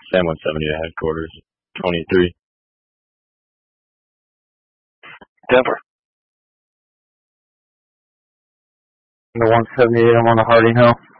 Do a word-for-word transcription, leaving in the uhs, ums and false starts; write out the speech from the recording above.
Sam one seventy to headquarters. twenty-three. Denver. The one seventy-eight, I'm on the Harding Hill.